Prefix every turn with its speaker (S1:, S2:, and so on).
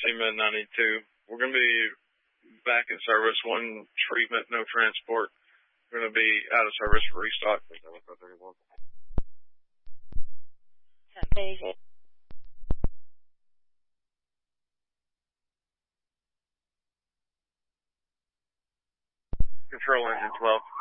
S1: Seaman 92. We're going to be back in service. One treatment, no transport. We're going to be out of service for restock. Control engine 12.